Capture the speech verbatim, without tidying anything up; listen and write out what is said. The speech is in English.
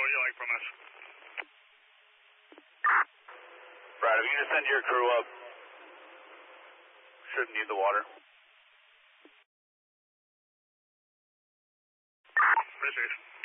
would you like from us? Brad, if you can just send your crew up, shouldn't need the water. Appreciate it.